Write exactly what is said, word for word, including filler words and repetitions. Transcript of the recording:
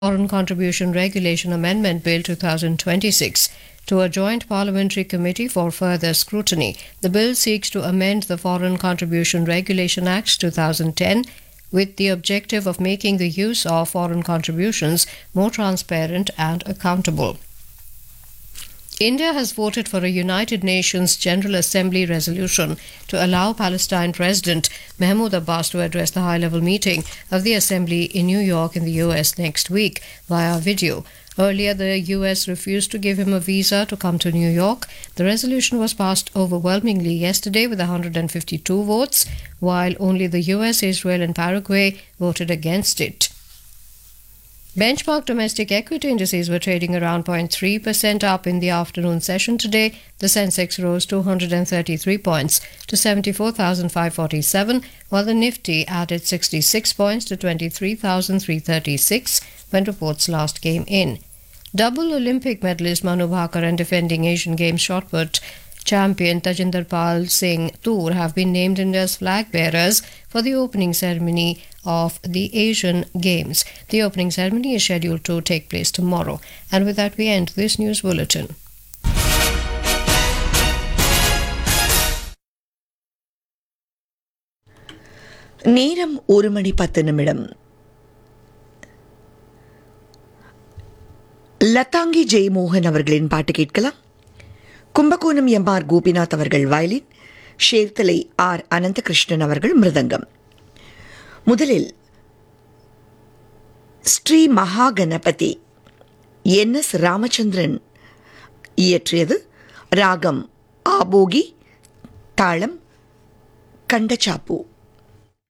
Foreign Contribution Regulation Amendment Bill twenty twenty-six to a joint parliamentary committee for further scrutiny. The bill seeks to amend the Foreign Contribution Regulation Act two thousand ten with the objective of making the use of foreign contributions more transparent and accountable. India has voted for a United Nations General Assembly resolution to allow Palestine President Mahmoud Abbas to address the high-level meeting of the Assembly in New York in the U S next week via video. Earlier, the U S refused to give him a visa to come to New York. The resolution was passed overwhelmingly yesterday with one hundred fifty-two votes, while only the U S, Israel and Paraguay voted against it. Benchmark domestic equity indices were trading around zero point three percent up in the afternoon session today. The Sensex rose two hundred thirty-three points to seventy-four thousand five hundred forty-seven, while the Nifty added sixty-six points to twenty-three thousand three hundred thirty-six when reports last came in. Double Olympic medalist Manu Bhaker and defending Asian Games shot put champion Tajinder Pal Singh Toor have been named India's flag bearers for the opening ceremony of the Asian Games. The opening ceremony is scheduled to take place tomorrow. And with that, we end this news bulletin. நேரம் ஒரு மணி பத்து நிமிடம். லதாங்கி ஜெயமோகன் அவர்களின் பாட்டு கேட்கலாம். Kumbakonam M R Gopinath அவர்கள் violin, Sherthalai R Ananthakrishnan அவர்கள் மிருதங்கம். முதலில் ஸ்ரீ மகாகணபதி என் எஸ் ராமச்சந்திரன் இயற்றியது. ராகம் ஆபோகி, தாளம் கண்டச்சாப்பு.